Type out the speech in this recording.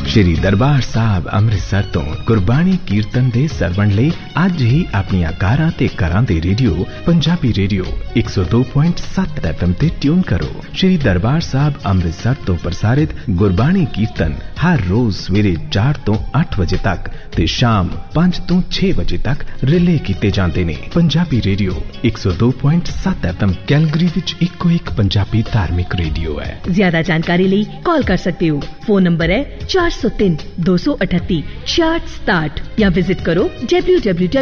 श्री दरबार साहब अमृतसर तो गुरबाणी कीर्तन दे सरवण लई अज ही अपनी कारां ते घरां दे रेडियो पंजाबी रेडियो 102.7 FM ते ट्यून करो। श्री दरबार साहब अमृतसर तो प्रसारित गुरबाणी कीर्तन हर रोज सवेरे 4 तो 8 बजे तक ते शाम 5 तो 6 बजे तक रिले कीते जांदे ने। पंजाबी रेडियो 102.7 FM कैलगरी विच इको एक पंजाबी धार्मिक रेडियो है। ज्यादा जानकारी ਲਈ कॉल कर सकते हो। फोन नंबर है 403 238 6667 या विजिट करो www